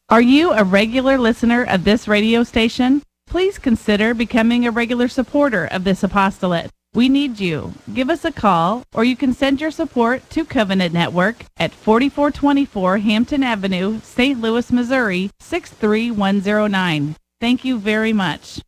Are you a regular listener of this radio station? Please consider becoming a regular supporter of this apostolate. We need you. Give us a call, or you can send your support to Covenant Network at 4424 Hampton Avenue, St. Louis, Missouri, 63109. Thank you very much.